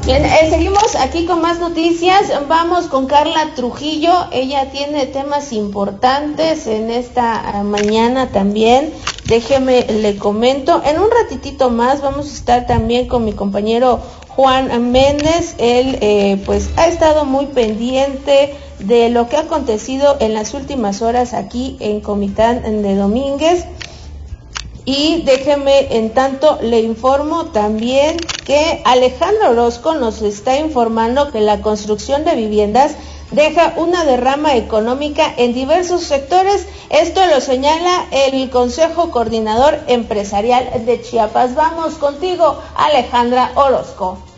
Bien, seguimos aquí con más noticias. Vamos con Carla Trujillo. Ella tiene temas importantes en esta mañana también. Déjeme le comento. En un ratitito más vamos a estar también con mi compañero Juan Méndez. Él pues ha estado muy pendiente de lo que ha acontecido en las últimas horas aquí en Comitán de Domínguez. Y déjeme, en tanto, le informo también que Alejandro Orozco nos está informando que la construcción de viviendas deja una derrama económica en diversos sectores. Esto lo señala el Consejo Coordinador Empresarial de Chiapas. Vamos contigo, Alejandra Orozco.